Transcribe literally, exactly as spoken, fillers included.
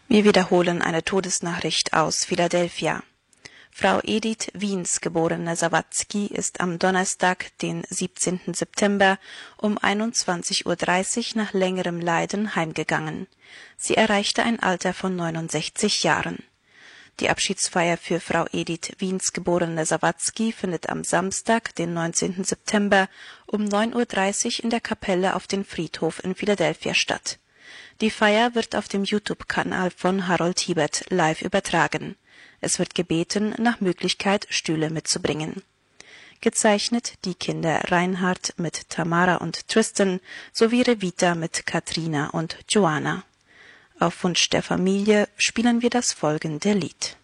Wir wiederholen eine Todesnachricht aus Philadelphia. Frau Edith Wiens, geborene Sawatzki, ist am Donnerstag, den siebzehnten September, um einundzwanzig Uhr dreißig nach längerem Leiden heimgegangen. Sie erreichte ein Alter von neunundsechzig Jahren. Die Abschiedsfeier für Frau Edith Wiens, geborene Sawatzki, findet am Samstag, den neunzehnten September, um neun Uhr dreißig in der Kapelle auf dem Friedhof in Philadelphia statt. Die Feier wird auf dem YouTube-Kanal von Harold Hiebert live übertragen. Es wird gebeten, nach Möglichkeit Stühle mitzubringen. Gezeichnet die Kinder Reinhard mit Tamara und Tristan sowie Revita mit Katrina und Joanna. Auf Wunsch der Familie spielen wir das folgende Lied.